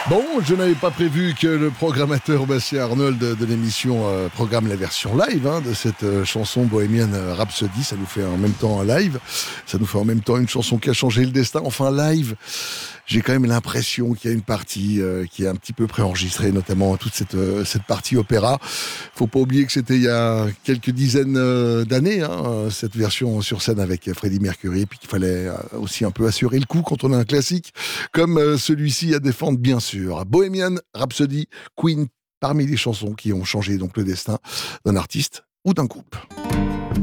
Bon, je n'avais pas prévu que le programmateur Bastien Arnold de l'émission programme la version live de cette chanson Bohemian Rhapsody. Ça nous fait en même temps un live, ça nous fait en même temps une chanson qui a changé le destin. Enfin, live, j'ai quand même l'impression qu'il y a une partie qui est un petit peu préenregistrée, notamment toute cette partie opéra. Faut pas oublier que c'était il y a quelques dizaines d'années, cette version sur scène avec Freddie Mercury, puis qu'il fallait aussi un peu assurer le coup quand on a un classique comme celui-ci à défendre, bien sûr. Bohemian Rhapsody, Queen, parmi les chansons qui ont changé donc le destin d'un artiste ou d'un groupe.